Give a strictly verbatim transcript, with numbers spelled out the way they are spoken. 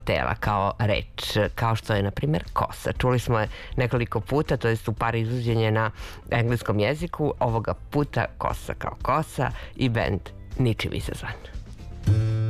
tela kao reč, kao što je, na primjer, kosa. Čuli smo je nekoliko puta, to je u par izvođenja na engleskom jeziku, ovoga puta kosa kao kosa i bend Ničim izazvan.